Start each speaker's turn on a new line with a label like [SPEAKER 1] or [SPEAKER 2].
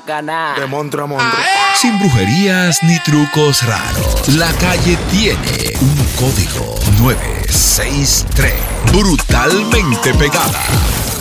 [SPEAKER 1] bacaná.
[SPEAKER 2] De monstruo a monstruo.
[SPEAKER 3] Sin brujerías ni trucos raros, la calle tiene un código 963, brutalmente pegada.